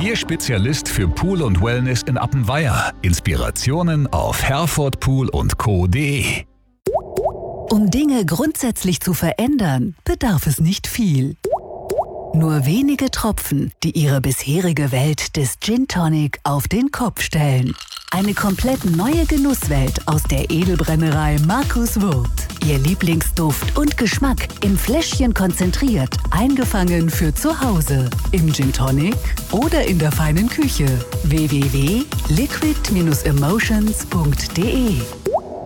Ihr Spezialist für Pool und Wellness in Appenweier. Inspirationen auf herfordpoolundco.de. Um Dinge grundsätzlich zu verändern, bedarf es nicht viel. Nur wenige Tropfen, die Ihre bisherige Welt des Gin Tonic auf den Kopf stellen. Eine komplett neue Genusswelt aus der Edelbrennerei Markus Wurth. Ihr Lieblingsduft und Geschmack in Fläschchen konzentriert, eingefangen für zu Hause. Im Gin Tonic oder in der feinen Küche. www.liquid-emotions.de